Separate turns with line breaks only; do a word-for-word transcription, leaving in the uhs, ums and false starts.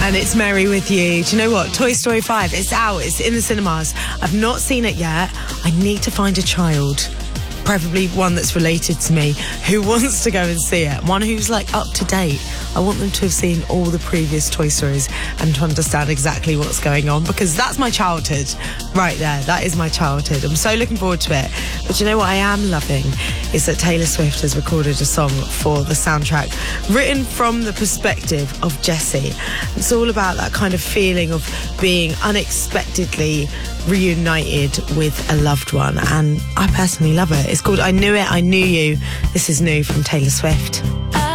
And it's Mary with you. Do you know what? Toy Story five, it's out. It's in the cinemas. I've not seen it yet. I need to find a child, preferably one that's related to me, who wants to go and see it. One who's like up to date. I want them to have seen all the previous Toy Stories and to understand exactly what's going on, because that's my childhood right there. That is my childhood. I'm so looking forward to it. But you know what I am loving is that Taylor Swift has recorded a song for the soundtrack written from the perspective of Jessie. It's all about that kind of feeling of being unexpectedly reunited with a loved one, and I personally love it. It's called I Knew It, I Knew You. This is new from Taylor Swift.